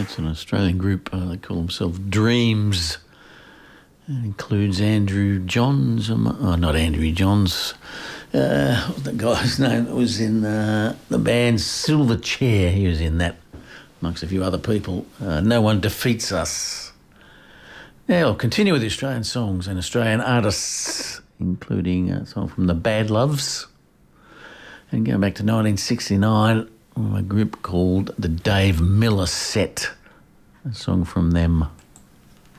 That's an Australian group. They call themselves Dreams. It includes Andrew Johns. Not Andrew Johns. What's the guy's name that was in the band Silverchair? He was in that, amongst a few other people. No One Defeats Us. Now, we'll continue with the Australian songs and Australian artists, including a song from the Bad Loves. And going back to 1969, a group called the Dave Miller Set. A song from them.